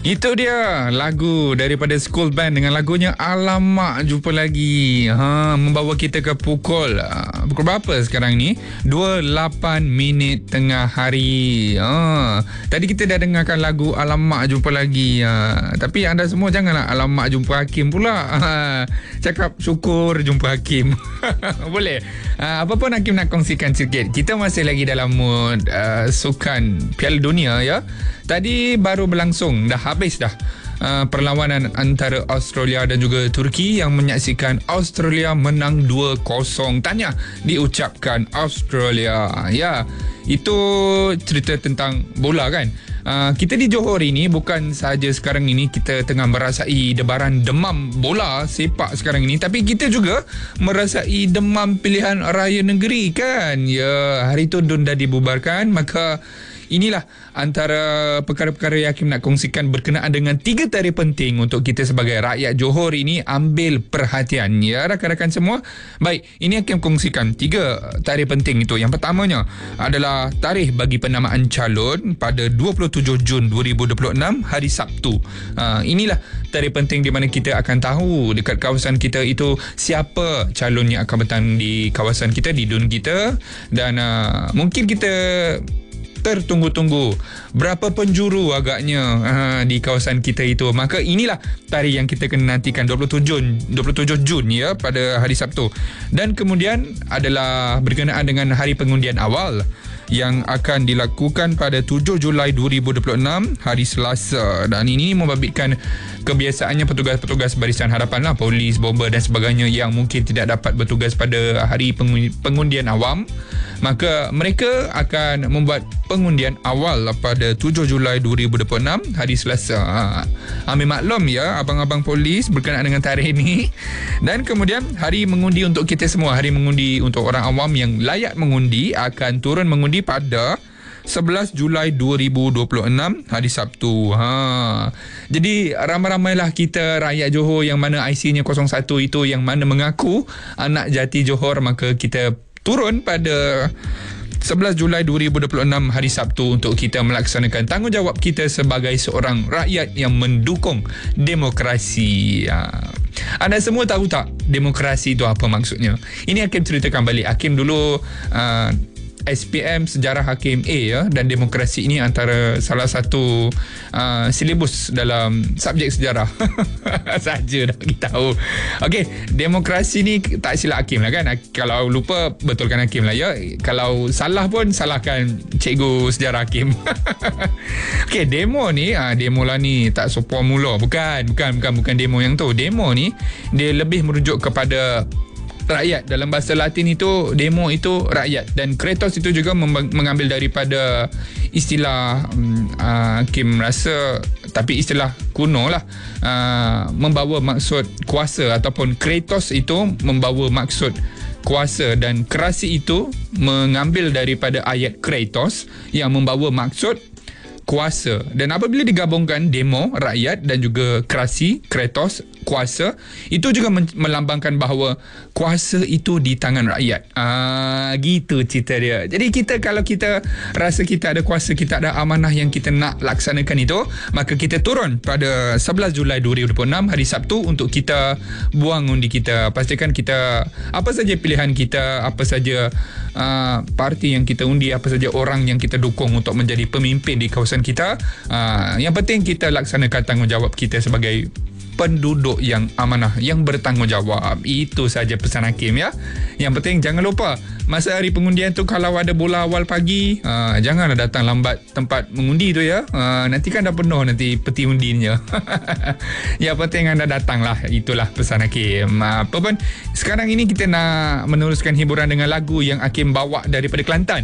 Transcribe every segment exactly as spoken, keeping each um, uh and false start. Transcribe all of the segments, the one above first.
Itu dia lagu daripada School Band dengan lagunya Alamak Jumpa Lagi. Ha, membawa kita ke pukul uh, pukul berapa sekarang ni? dua puluh lapan minit tengah hari. Ha, tadi kita dah dengarkan lagu Alamak Jumpa Lagi. Ha, tapi anda semua janganlah alamak jumpa Hakim pula. Ha, cakap syukur jumpa Hakim. Boleh. Ha, apa pun Hakim nak kongsikan sikit. Kita masih lagi dalam mood uh, sukan Piala Dunia ya. Tadi baru berlangsung, dah habis dah uh, perlawanan antara Australia dan juga Turki yang menyaksikan Australia menang dua kosong. Tanya diucapkan Australia. Ya, itu cerita tentang bola kan. Uh, kita di Johor ini bukan sahaja sekarang ini kita tengah merasai debaran demam bola sepak sekarang ini, tapi kita juga merasai demam pilihan raya negeri kan. Ya, hari itu D U N dah dibubarkan, maka inilah antara perkara-perkara yang Hakim nak kongsikan berkenaan dengan tiga tarikh penting untuk kita sebagai rakyat Johor ini ambil perhatian ya rakan-rakan semua. Baik, ini Hakim kongsikan tiga tarikh penting itu. Yang pertamanya adalah tarikh bagi penamaan calon pada dua puluh tujuh Jun dua ribu dua puluh enam hari Sabtu. Ha, inilah tarikh penting di mana kita akan tahu dekat kawasan kita itu siapa calon yang akan bertanding di kawasan kita, di D U N kita, dan uh, mungkin kita tertunggu-tunggu berapa penjuru agaknya ha, di kawasan kita itu. Maka inilah tarikh yang kita kena nantikan, dua puluh tujuh Jun ya, pada hari Sabtu. Dan kemudian adalah berkenaan dengan hari pengundian awal yang akan dilakukan pada tujuh Julai dua ribu dua puluh enam hari Selasa, dan ini membabitkan kebiasaannya petugas-petugas barisan hadapan lah, polis, bomber dan sebagainya yang mungkin tidak dapat bertugas pada hari pengundian awam, maka mereka akan membuat pengundian awal pada tujuh Julai dua ribu dua puluh enam hari Selasa. Ha, ambil maklum ya abang-abang polis berkenaan dengan tarikh ini. Dan kemudian hari mengundi untuk kita semua, hari mengundi untuk orang awam yang layak mengundi akan turun mengundi pada sebelas Julai dua ribu dua puluh enam hari Sabtu. Ha. Jadi ramai-ramailah kita rakyat Johor yang mana I C-nya kosong satu itu yang mana mengaku anak jati Johor, maka kita turun pada sebelas Julai dua ribu dua puluh enam hari Sabtu untuk kita melaksanakan tanggungjawab kita sebagai seorang rakyat yang mendukung demokrasi. Ha. Anda semua tahu tak demokrasi itu apa maksudnya? Ini Hakim ceritakan balik. Hakim dulu uh, S P M Sejarah Hakim A ya, dan demokrasi ini antara salah satu uh, silibus dalam subjek sejarah. Saja dah beritahu. Okey, demokrasi ni tak silap Hakim lah kan. Kalau lupa betulkan Hakim lah ya. Kalau salah pun salahkan cikgu sejarah Hakim. Okey, demo ni uh, demo lah ni tak sopan mula. Bukan, bukan bukan bukan demo yang tu. Demo ni dia lebih merujuk kepada rakyat. Dalam bahasa Latin itu demo itu rakyat, dan Kratos itu juga mem- mengambil daripada istilah um, uh, Hakim rasa, tapi istilah kuno lah, uh, membawa maksud kuasa, ataupun Kratos itu membawa maksud kuasa, dan kerasi itu mengambil daripada ayat Kratos yang membawa maksud kuasa. Dan apabila digabungkan demo rakyat dan juga kerasi Kratos kuasa, itu juga melambangkan bahawa kuasa itu di tangan rakyat. Ah, gitu cerita dia. Jadi kita kalau kita rasa kita ada kuasa, kita ada amanah yang kita nak laksanakan itu, maka kita turun pada sebelas Julai dua ribu dua puluh enam hari Sabtu untuk kita buang undi kita. Pastikan kita apa saja pilihan kita, apa saja uh, parti yang kita undi, apa saja orang yang kita dukung untuk menjadi pemimpin di kawasan kita. Uh, yang penting kita laksanakan tanggungjawab kita sebagai penduduk yang amanah, yang bertanggungjawab. Itu saja pesan Hakim ya. Yang penting jangan lupa masa hari pengundian tu, kalau ada bola awal pagi, uh, janganlah datang lambat tempat mengundi tu ya. Uh, nanti kan dah penuh nanti peti undinya. Yang penting anda datanglah. Itulah pesan Hakim. Uh, apa pun sekarang ini kita nak meneruskan hiburan dengan lagu yang Hakim bawa daripada Kelantan.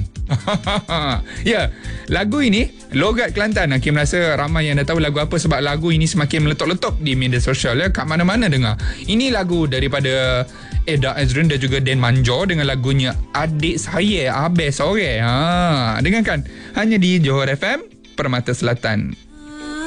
Ya, lagu ini logat Kelantan. Hakim rasa ramai yang dah tahu lagu apa, sebab lagu ini semakin meletup-letup di media sosial ya, kat mana-mana dengar. Ini lagu daripada Eda Azrin dan juga Dan Manjo dengan lagunya Adik Saya Abes Sore. Ha, dengarkan hanya di Johor F M, Permata Selatan.